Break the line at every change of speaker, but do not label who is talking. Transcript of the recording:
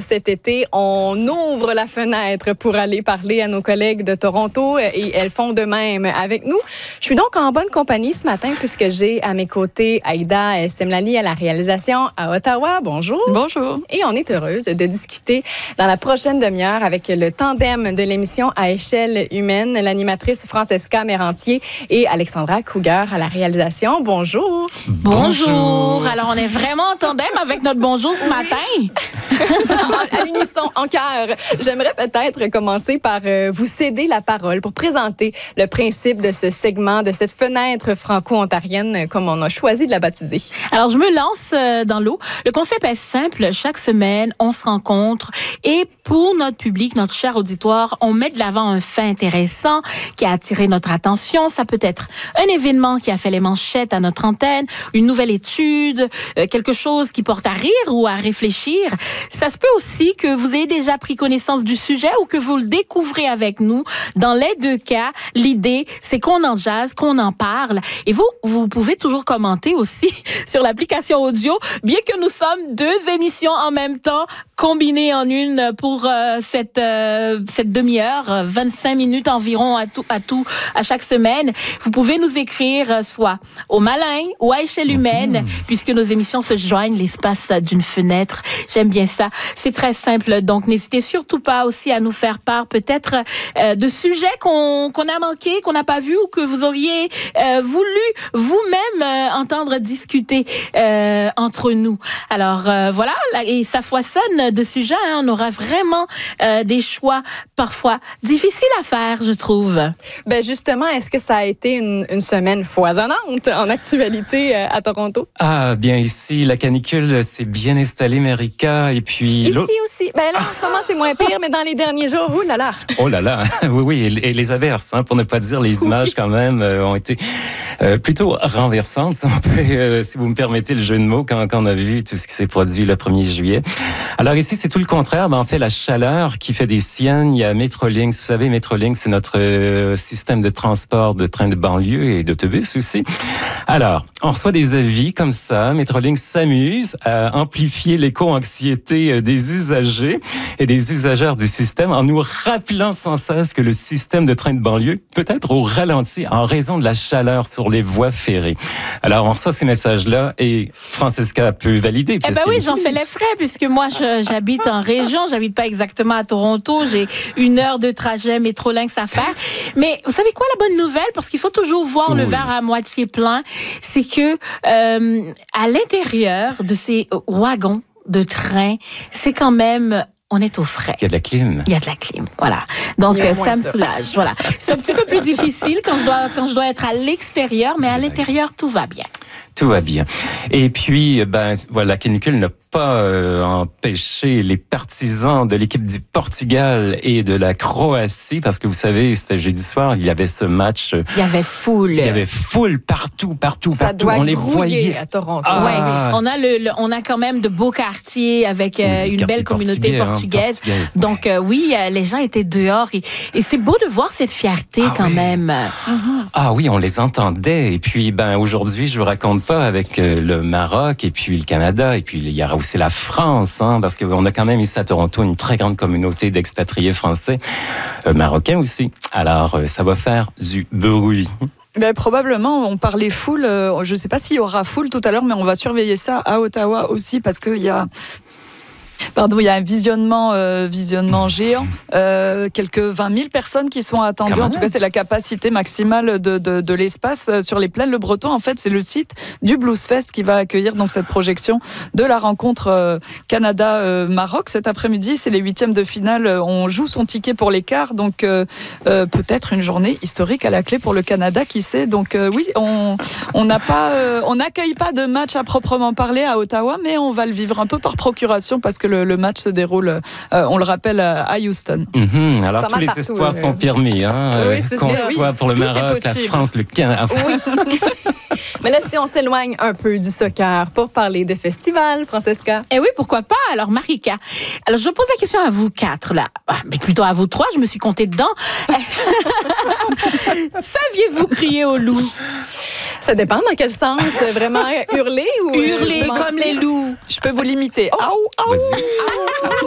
cet été, on ouvre la fenêtre pour aller parler à nos collègues de Toronto et elles font de même avec nous. Je suis donc en bonne compagnie ce matin puisque j'ai à mes côtés Aïda Semlali à la réalisation à Ottawa. Bonjour.
Bonjour.
Et on est heureuse de discuter dans la prochaine demi-heure avec le tandem de l'émission À échelle humaine, l'animatrice Francesca Merentier et Alexandra Kruger à la réalisation. Bonjour.
Bonjour. Alors, on est vraiment en tandem avec notre bonjour ce matin.
À l'unisson, en cœur. J'aimerais peut-être commencer par vous céder la parole pour présenter le principe de ce segment, de cette fenêtre franco-ontarienne, comme on a choisi de la baptiser.
Alors, je me lance dans l'eau. Le concept est simple. Chaque semaine, on se rencontre et pour notre public, notre cher auditoire, on met de l'avant un fait intéressant qui a attiré notre attention. Ça peut être un événement qui a fait les manchettes à notre antenne, une nouvelle étude, quelque chose qui porte à rire ou à réfléchir. Ça se peut aussi que vous ayez déjà pris connaissance du sujet ou que vous le découvrez avec nous. Dans les deux cas, l'idée, c'est qu'on en jase, qu'on en parle. Et vous pouvez toujours commenter aussi sur l'application audio, bien que nous sommes deux émissions en même temps, combinées en une pour cette demi-heure, 25 minutes environ à chaque semaine. Vous pouvez nous écrire soit au Malin ou à échelle humaine, puisque nos émissions se joignent l'espace d'une fenêtre. J'aime bien ça. C'est très simple. Donc, n'hésitez surtout pas aussi à nous faire part peut-être de sujets qu'on a manqués, qu'on n'a pas vus ou que vous auriez voulu vous-même entendre discuter entre nous. Alors, voilà. Et ça foisonne de sujets. Hein. On aura vraiment des choix parfois difficiles à faire, je trouve.
Ben justement, est-ce que ça a été une semaine foisonnante en actualité à Toronto?
Ah, bien ici, la canicule s'est bien installée, Marika, et puis...
Ici aussi. Ben là, en ce moment, c'est moins pire, mais dans les derniers jours, oh là là.
Oh là là, oui, et les averses, hein, pour ne pas dire les images quand même, ont été plutôt renversantes, si vous me permettez le jeu de mots, quand on a vu tout ce qui s'est produit le 1er juillet. Alors ici, c'est tout le contraire. En fait, la chaleur qui fait des siennes, il y a Metrolinx. Vous savez, Metrolinx, c'est notre système de transport de trains de banlieue et d'autobus aussi. Alors, on reçoit des avis comme ça. Metrolinx s'amuse à amplifier l'éco-anxiété des usagers et des usagères du système en nous rappelant sans cesse que le système de train de banlieue peut être au ralenti en raison de la chaleur sur les voies ferrées. Alors, on reçoit ces messages-là et Francesca peut valider.
Eh ben oui, j'en fais les frais puisque moi, j'habite en région. J'habite pas exactement à Toronto. J'ai 1 heure de trajet Metrolinx à faire. Mais vous savez quoi, la bonne nouvelle? Parce qu'il faut toujours voir le verre à moitié plein. C'est que à l'intérieur de ces wagons de train, c'est quand même... On est au frais.
Il y a de la clim.
Il y a de la clim, voilà. Donc, ça me soulage, voilà. C'est un petit peu plus difficile quand je dois être à l'extérieur, mais à l'intérieur, tout va bien.
Tout va bien. Et puis, voilà, la canicule n'a pas empêché les partisans de l'équipe du Portugal et de la Croatie, parce que vous savez, c'était jeudi soir, il y avait ce match.
Il y avait foule.
Il y avait foule partout.
Ça doit
on les voyait
à Toronto.
Ah. Ouais, on a quand même de beaux quartiers avec une belle communauté portugaise. Donc oui, les gens étaient dehors et c'est beau de voir cette fierté quand même.
Ah oui, on les entendait. Et puis, aujourd'hui, je vous raconte pas avec le Maroc et puis le Canada et puis il y aura aussi la France, hein, parce qu'on a quand même ici à Toronto une très grande communauté d'expatriés français, marocains aussi. Alors, ça va faire du bruit.
Ben, probablement, on parlait foule. Je ne sais pas s'il y aura foule tout à l'heure, mais on va surveiller ça à Ottawa aussi parce qu'il y a... il y a un visionnement géant. Quelques 20 000 personnes qui sont attendues. En tout cas, c'est la capacité maximale de l'espace sur les plaines. Le Breton, en fait, c'est le site du Blues Fest qui va accueillir donc cette projection de la rencontre Canada-Maroc. Cet après-midi, c'est les 8e de finale. On joue son ticket pour les quarts. Donc, peut-être une journée historique à la clé pour le Canada, qui sait. Donc, oui, on n'accueille pas de match à proprement parler à Ottawa, mais on va le vivre un peu par procuration parce que le match se déroule, on le rappelle, à Houston.
Alors, tous les espoirs sont permis, qu'on soit pour le Maroc, la France, le Canada.
Oui. Mais là, si on s'éloigne un peu du soccer pour parler de festival, Francesca.
Eh oui, pourquoi pas? Alors, Marika, alors je pose la question à vous 4, là. Mais plutôt à vous 3, je me suis comptée dedans. Saviez-vous crier au loup?
Ça dépend dans quel sens. Vraiment hurler ou...
Hurler comme les loups.
Je peux vous l'imiter. Aou, aou.